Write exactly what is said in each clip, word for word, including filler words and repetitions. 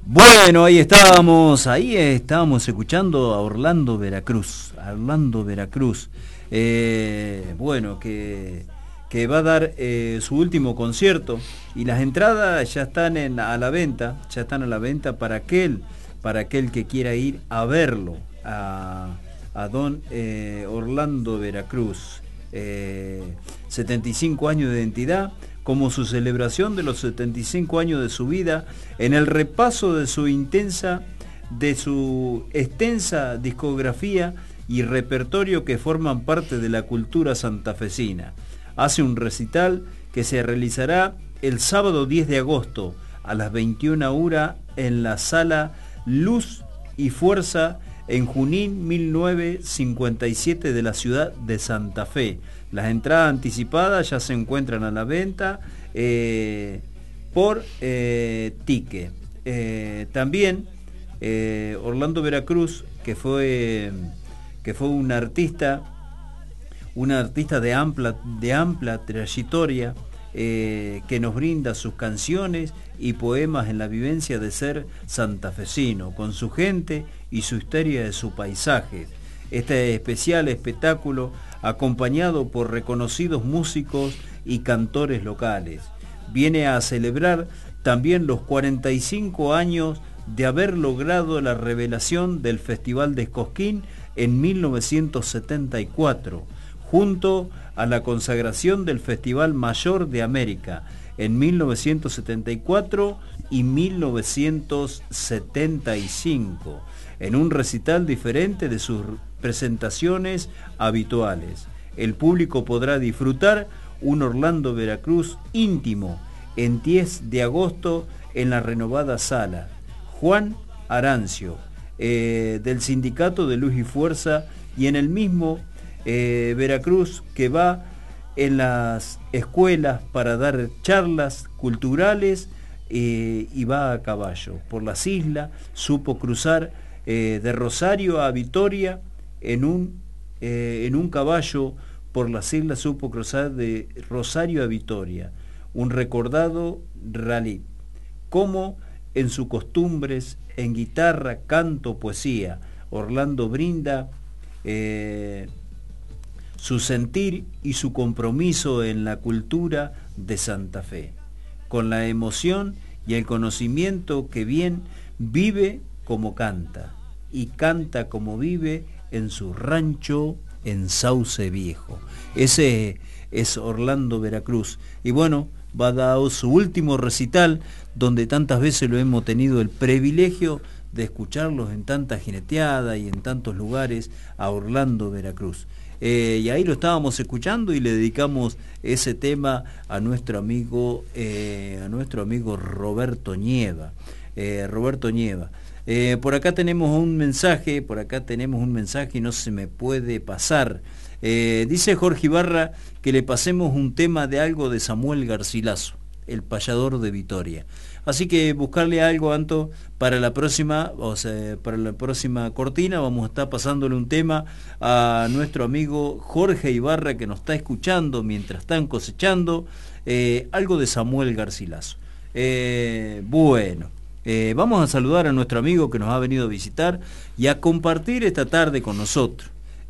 Bueno, ahí estábamos, ahí estábamos escuchando a Orlando Veracruz, a Orlando Veracruz, eh, bueno, que, que va a dar eh, su último concierto y las entradas ya están en, a la venta, ya están a la venta para aquel, para aquel que quiera ir a verlo, a, a don eh, Orlando Veracruz, eh, setenta y cinco años de identidad, como su celebración de los setenta y cinco años de su vida, en el repaso de su intensa, de su extensa discografía y repertorio que forman parte de la cultura santafesina. Hace un recital que se realizará el sábado diez de agosto a las veintiuna horas en la sala Luz y Fuerza en Junín mil novecientos cincuenta y siete de la ciudad de Santa Fe. Las entradas anticipadas ya se encuentran a la venta eh, por eh, Tique. Eh, también eh, Orlando Veracruz, que fue, que fue un artista, un artista de amplia, de amplia trayectoria, eh, que nos brinda sus canciones y poemas en la vivencia de ser santafesino, con su gente y su historia de su paisaje. Este especial espectáculo, acompañado por reconocidos músicos y cantores locales, viene a celebrar también los cuarenta y cinco años de haber logrado la revelación del Festival de Cosquín en mil novecientos setenta y cuatro, junto a la consagración del Festival Mayor de América en mil novecientos setenta y cuatro y mil novecientos setenta y cinco, en un recital diferente de sus presentaciones habituales. El público podrá disfrutar un Orlando Veracruz íntimo en diez de agosto en la renovada sala Juan Arancio eh, del Sindicato de Luz y Fuerza, y en el mismo eh, Veracruz, que va en las escuelas para dar charlas culturales eh, y va a caballo por las islas. Supo cruzar eh, de Rosario a Vitoria en un, eh, en un caballo por las islas, supo cruzar de Rosario a Vitoria, un recordado rally, como en sus costumbres, en guitarra, canto, poesía, Orlando brinda eh, su sentir y su compromiso en la cultura de Santa Fe, con la emoción y el conocimiento que bien vive como canta, y canta como vive en su rancho en Sauce Viejo. Ese es Orlando Veracruz. Y bueno, va a dar su último recital, donde tantas veces lo hemos tenido el privilegio de escucharlos en tanta jineteada y en tantos lugares, a Orlando Veracruz. Eh, y ahí lo estábamos escuchando y le dedicamos ese tema a nuestro amigo, eh, a nuestro amigo Roberto Nieva. Eh, Roberto Nieva. Eh, por acá tenemos un mensaje, por acá tenemos un mensaje y no se me puede pasar. Eh, dice Jorge Ibarra que le pasemos un tema de algo de Samuel Garcilaso, el payador de Vitoria. Así que buscarle algo, Anto, para la próxima, o sea, para la próxima cortina vamos a estar pasándole un tema a nuestro amigo Jorge Ibarra, que nos está escuchando mientras están cosechando, eh, algo de Samuel Garcilaso. Eh, bueno. Eh, vamos a saludar a nuestro amigo que nos ha venido a visitar y a compartir esta tarde con nosotros.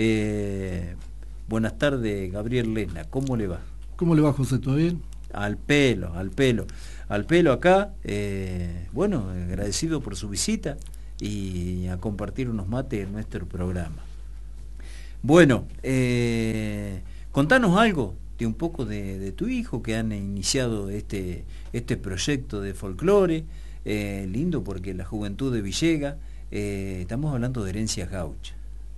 Eh, buenas tardes, Gabriel Lesna, ¿cómo le va? ¿Cómo le va, José? ¿Todo bien? Al pelo, al pelo, al pelo acá. Eh, bueno, agradecido por su visita y a compartir unos mates en nuestro programa. Bueno, eh, contanos algo de un poco de, de tu hijo, que han iniciado este, este proyecto de folclore. Eh, lindo, porque la juventud de Villega, eh, estamos hablando de herencia gaucha.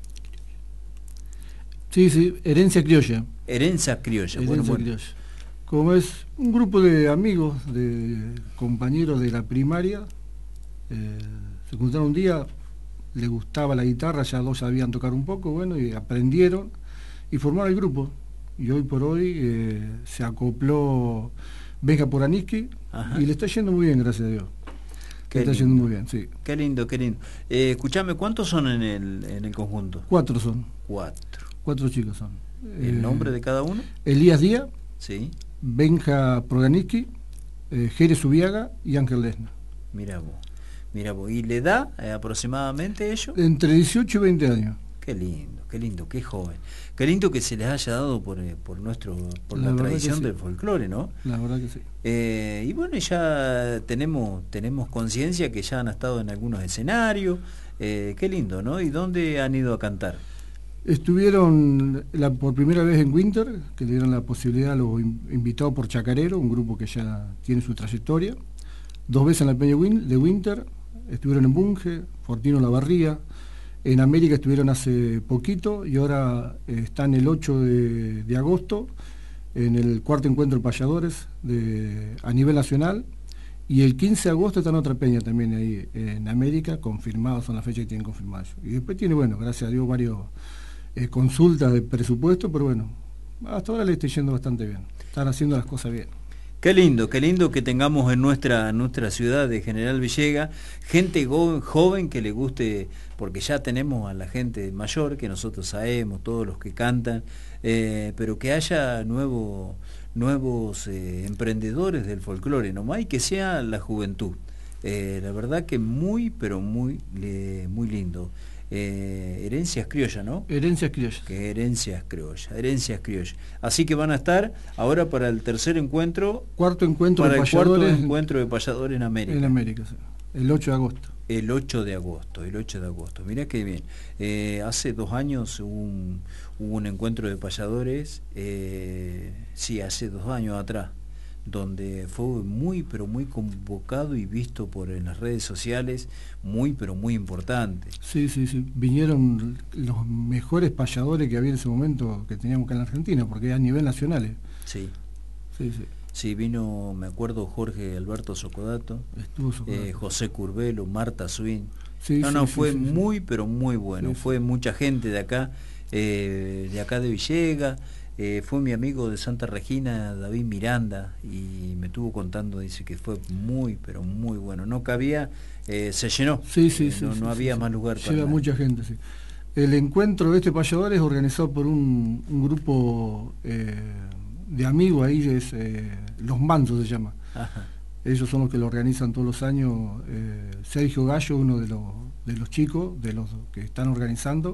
Sí, sí, herencia criolla. Herencia criolla. Herencia bueno, bueno. criolla. Como es un grupo de amigos, de compañeros de la primaria, eh, se juntaron un día, les gustaba la guitarra, ya dos sabían tocar un poco, bueno, y aprendieron y formaron el grupo. Y hoy por hoy eh, se acopló Benja Poraniski y le está yendo muy bien, gracias a Dios. Qué está lindo. yendo muy bien, sí. Qué lindo, qué lindo. Eh, escuchame, ¿cuántos son en el, en el conjunto? Cuatro son. Cuatro. Cuatro chicos son. ¿El eh, nombre de cada uno? Elías Díaz, sí. Benja Poraniski, eh, Jerez Ubiaga y Ángel Lesna. Mira vos. Mira vos, ¿y le da eh, aproximadamente ello? Entre dieciocho y veinte años. Qué lindo, qué lindo, qué joven. Qué lindo que se les haya dado por, eh, por nuestro por la, la tradición sí. del folclore, ¿no? La verdad que sí. Eh, y bueno, ya tenemos tenemos conciencia que ya han estado en algunos escenarios. Eh, qué lindo, ¿no? ¿Y dónde han ido a cantar? Estuvieron la, por primera vez en Winter, que le dieron la posibilidad a los invitados por Chacarero, un grupo que ya tiene su trayectoria. Dos veces en la Peña de Winter, estuvieron en Bunge, Fortino Lavarría. En América estuvieron hace poquito y ahora eh, están el ocho de, de agosto en el cuarto encuentro de payadores de, a nivel nacional, y el quince de agosto está en otra peña también ahí en América, confirmados, son las fechas que tienen confirmadas. Y después tiene, bueno, gracias a Dios, varios eh, consultas de presupuesto, pero bueno, hasta ahora le estoy yendo bastante bien, están haciendo las cosas bien. Qué lindo, qué lindo que tengamos en nuestra, nuestra ciudad de General Villegas gente go, joven que le guste, porque ya tenemos a la gente mayor, que nosotros sabemos, todos los que cantan, eh, pero que haya nuevo, nuevos eh, emprendedores del folclore, nomás, y que sea la juventud. Eh, la verdad que muy, pero muy, le, muy lindo. Eh, herencias criollas, ¿no? Herencias criollas. Que herencias criollas, herencias criollas. Así que van a estar ahora para el tercer encuentro. Cuarto encuentro para de el payadores. Cuarto encuentro de payadores en América. En América, sí. El ocho de agosto. El ocho de agosto, el ocho de agosto. Mirá qué bien. Eh, hace dos años hubo un, hubo un encuentro de payadores, eh, sí, hace dos años atrás, donde fue muy pero muy convocado y visto por en las redes sociales, muy pero muy importante. Sí, sí, sí, vinieron los mejores payadores que había en ese momento que teníamos acá en la Argentina, porque a nivel nacional. ¿eh? Sí. Sí, sí. Sí, vino, me acuerdo, Jorge Alberto Socodato, Estuvo Socodato. Eh, José Curbelo, Marta Swin. Sí, no, sí, no, sí, fue sí, muy sí. pero muy bueno. Sí, fue sí. mucha gente de acá, eh, de acá de Villegas. Eh, fue mi amigo de Santa Regina, David Miranda, y me estuvo contando, dice que fue muy, pero muy bueno. No cabía, eh, se llenó, sí, sí, eh, sí, no, sí, no sí, había sí. más lugar para Lleva nadie. mucha gente, sí. El encuentro de este payador es organizado por un, un grupo eh, de amigos ahí, es eh, Los Mansos se llama. Ajá. Ellos son los que lo organizan todos los años. Eh, Sergio Gallo, uno de los, de los chicos, de los que están organizando.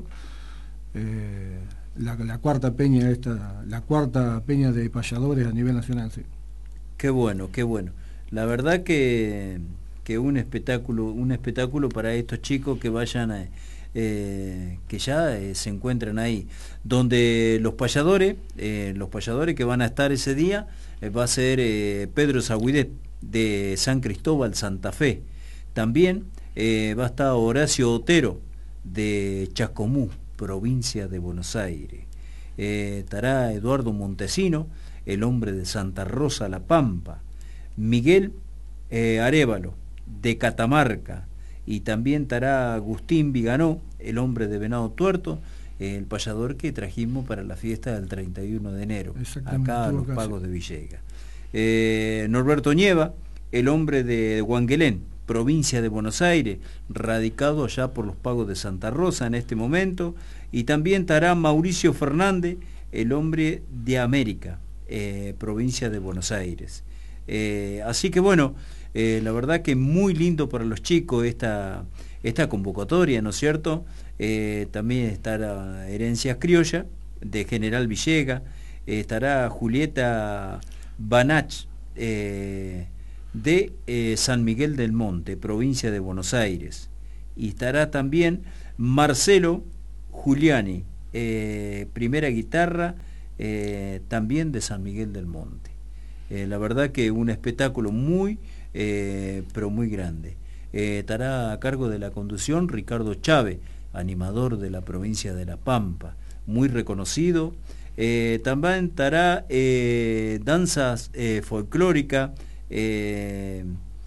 Eh, La, la cuarta peña esta, la cuarta peña de payadores a nivel nacional, sí. Qué bueno, qué bueno. La verdad que, que un espectáculo, un espectáculo para estos chicos que vayan a, eh, que ya eh, se encuentran ahí. Donde los payadores, eh, los payadores que van a estar ese día, eh, va a ser eh, Pedro Zaguidet de San Cristóbal, Santa Fe. También eh, va a estar Horacio Otero de Chascomú, provincia de Buenos Aires. Eh, estará Eduardo Montesino, el hombre de Santa Rosa, La Pampa. Miguel eh, Arévalo, de Catamarca. Y también estará Agustín Viganó, el hombre de Venado Tuerto, eh, el payador que trajimos para la fiesta del treinta y uno de enero, acá a los Pagos de Villegas. Eh, Norberto Nieva, el hombre de Huanguelén, provincia de Buenos Aires, radicado allá por los Pagos de Santa Rosa en este momento. Y también estará Mauricio Fernández, el hombre de América, eh, provincia de Buenos Aires. Eh, así que bueno, eh, la verdad que muy lindo para los chicos esta, esta convocatoria, ¿no es cierto? Eh, también estará Herencias Criolla, de General Villegas, eh, estará Julieta Banach, eh, de eh, San Miguel del Monte, provincia de Buenos Aires. Y estará también Marcelo Giuliani, eh, primera guitarra, eh, también de San Miguel del Monte. Eh, la verdad que un espectáculo muy, eh, pero muy grande. Eh, estará a cargo de la conducción Ricardo Chávez, animador de la provincia de La Pampa, muy reconocido. Eh, también estará eh, danzas eh, folclóricas, eh,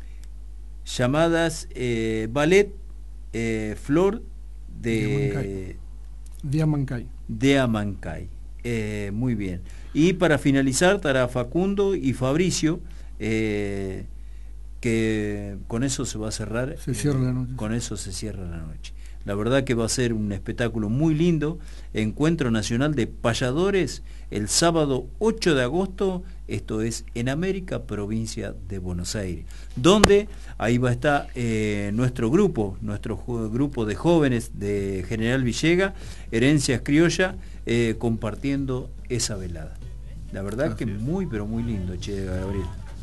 llamadas eh, ballet eh, Flor de de Amancay. De Amancay. Eh, muy bien. Y para finalizar estará Facundo y Fabricio, eh, que con eso se va a cerrar, se cierra eh, la noche. Con eso se cierra la noche. La verdad que va a ser un espectáculo muy lindo, Encuentro Nacional de Payadores, el sábado ocho de agosto, esto es en América, provincia de Buenos Aires, donde ahí va a estar eh, nuestro grupo, nuestro grupo de jóvenes de General Villegas, Herencias Criolla, eh, compartiendo esa velada. La verdad Así que es. muy, pero muy lindo, che, Gabriel.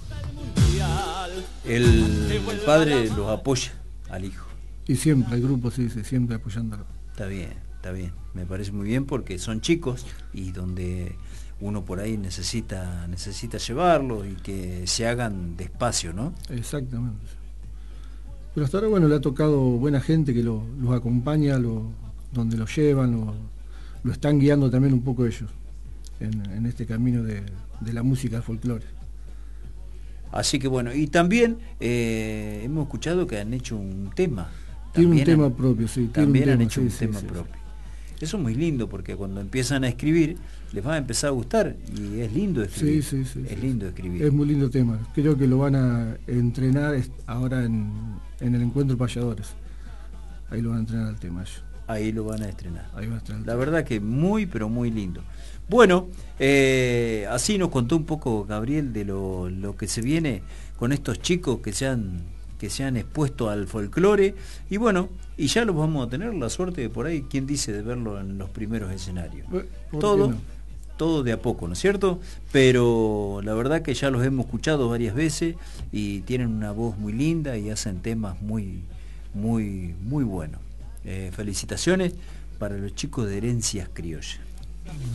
El, el padre los apoya al hijo. Y siempre, el grupo sí, sí, siempre apoyándolo. Está bien, está bien. Me parece muy bien porque son chicos y donde uno por ahí necesita necesita llevarlos y que se hagan despacio, ¿no? Exactamente. Pero hasta ahora, bueno, le ha tocado buena gente que lo, los acompaña, lo, donde lo llevan, lo, lo están guiando también un poco ellos en, en este camino de, de la música folclore. Así que bueno, y también eh, hemos escuchado que han hecho un tema. Tiene un tema propio, sí. También han tema, hecho sí, un sí, tema sí, propio. Sí. Eso es muy lindo porque cuando empiezan a escribir les va a empezar a gustar y es lindo escribir. Sí, sí, sí, es sí, lindo sí. escribir. Es muy lindo tema. Creo que lo van a entrenar ahora en, en el Encuentro Payadores. Ahí lo van a entrenar el tema ellos. Ahí lo van a estrenar. Ahí va a estrenar. La verdad que muy, pero muy lindo. Bueno, eh, así nos contó un poco Gabriel de lo, lo que se viene con estos chicos que se han que se han expuesto al folclore y bueno, y ya los vamos a tener la suerte de por ahí, ¿quién dice de verlo en los primeros escenarios? Todo, no? todo de a poco, ¿no es cierto? Pero la verdad que ya los hemos escuchado varias veces y tienen una voz muy linda y hacen temas muy, muy, muy buenos. Eh, felicitaciones para los chicos de Herencias Criollas.